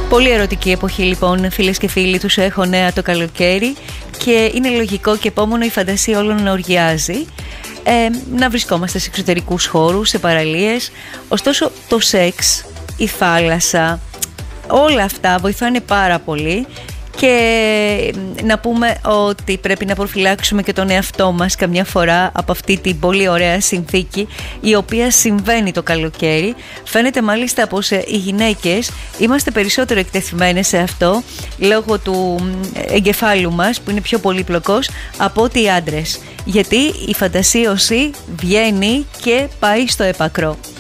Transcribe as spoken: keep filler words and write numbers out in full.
Πολύ ερωτική εποχή λοιπόν, φίλες και φίλοι, τους έχω νέα το καλοκαίρι και είναι λογικό και επόμενο η φαντασία όλων να οργιάζει, ε, να βρισκόμαστε σε εξωτερικούς χώρους, σε παραλίες. Ωστόσο το σεξ, η θάλασσα, όλα αυτά βοηθάνε πάρα πολύ. Και να πούμε ότι πρέπει να προφυλάξουμε και τον εαυτό μας καμιά φορά από αυτή την πολύ ωραία συνθήκη η οποία συμβαίνει το καλοκαίρι. Φαίνεται μάλιστα πως οι γυναίκες είμαστε περισσότερο εκτεθειμένες σε αυτό λόγω του εγκεφάλου μας που είναι πιο πολύπλοκος από ότι οι άντρες, γιατί η φαντασίωση βγαίνει και πάει στο έπακρο.